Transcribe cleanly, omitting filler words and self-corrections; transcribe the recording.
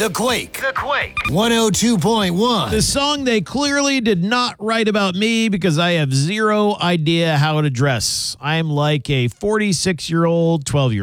The Quake. 102.1. The song they clearly did not write about me because I have zero idea how to dress. I'm like a 46-year-old, 12-year-old.